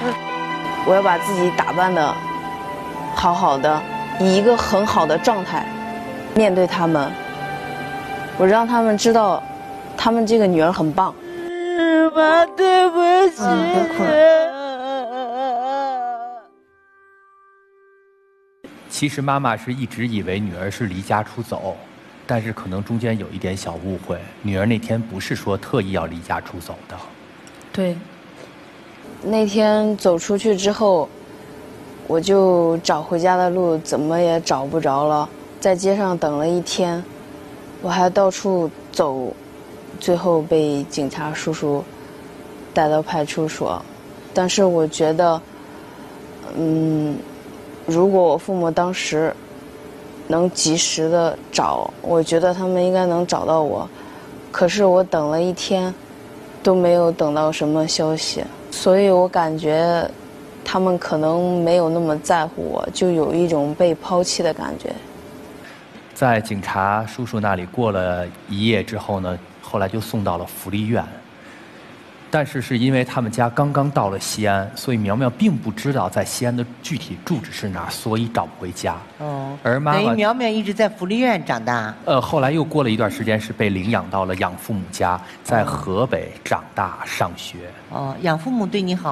我要把自己打扮得好好的，以一个很好的状态面对他们。我让他们知道，他们这个女儿很棒。 妈，对不起。 别哭了。 其实妈妈是一直以为女儿是离家出走，但是可能中间有一点小误会，女儿那天不是说特意要离家出走的。 对。 那天走出去之后，我就找回家的路怎么也找不着了，在街上等了一天，我还到处走，最后被警察叔叔带到派出所。但是我觉得，如果我父母当时能及时的找，我觉得他们应该能找到我。可是我等了一天，都没有等到什么消息，所以我感觉他们可能没有那么在乎我，就有一种被抛弃的感觉。 在警察叔叔那里过了一夜之后呢，后来就送到了福利院。但是是因为他们家刚刚到了西安，所以苗苗并不知道在西安的具体住址是哪儿，所以找不回家。 哦， 而妈妈等于苗苗一直在福利院长大。 后来又过了一段时间，是被领养到了养父母家，在河北长大上学。 哦，养父母对你好。